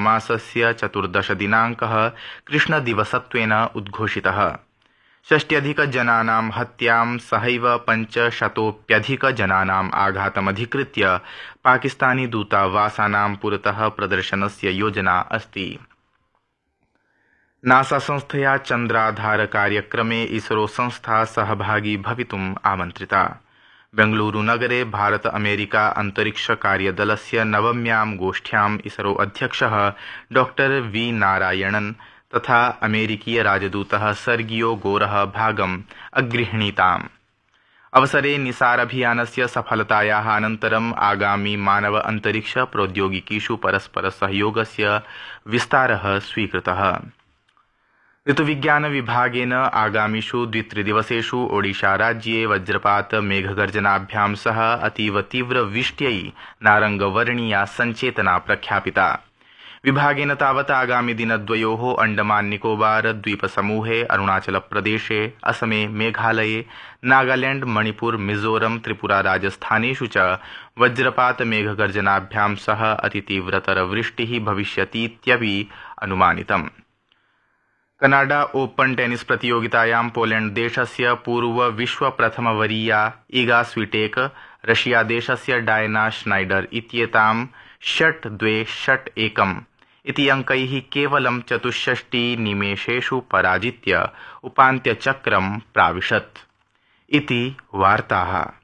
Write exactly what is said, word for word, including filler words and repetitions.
मासस्य चतुर्दशदिनाङ्कः कृष्णदिवसत्वेन उद्घोषितः। षष्ट्यधिकजनानां हत्यां सहैव पञ्चशतोऽप्यधिकजनानाम् आघातमधिकृत्य पाकिस्तानी दूतावासानां पुरतः प्रदर्शनस्य योजना अस्ति। नासा संस्थया चन्द्राधारकार्यक्रमे इसरो संस्था सहभागी भवितुम् आमन्त्रिता। बेंगलुरुनगरे भारत अमेरिका अन्तरिक्षकार्यदलस्य नवम्यां गोष्ठ्याम् इसरो अध्यक्षः डॉक्टर वी नारायणन् तथा अमेरिकीय राजदूतः सर्गियो गोरः भागम् अगृह्णीताम्। अवसरे निसारभियानस्य सफलतायाः अनन्तरम् आगामि मानव अन्तरिक्ष प्रौद्योगिकीषु परस्पर सहयोगस्य विस्तारः स्वीकृतः। ऋतुविज्ञान विभागेन आगामिषु द्वित्रिदिवसेषु ओडिशाराज्ये वज्रपात मेघगर्जनाभ्यां सह अतीव तीव्रवृष्ट्यै नारंगवर्णीया सञ्चेतना प्रख्यापिता। विभागेन तावत् आगामि दिनद्वयोः अंडमान निकोबार द्वीपसमूहे, अरुणाचलप्रदेशे, असमे, मेघालये, नागालैंड, मणिपुर, मिजोरम, त्रिपुरा, राजस्थानेषु च वज्रपात मेघगर्जनाभ्यां सह अतितीव्रतरवृष्टिः भविष्यतीत्यपि अनुमानितम्। कनाडा ओपन टेनिस प्रतियोगितायां पोलैंड देशस्य पूर्व विश्वप्रथमवरीया इगा स्विटेक रशिया देशस्य डायना श्नाइडर इत्येतां षट् द्वे षट् एकम् इति अंकैः केवलं चतुष्षष्टि निमेषेषु पराजित्य उपान्त्यचक्रं प्राविशत् इति वार्ताः।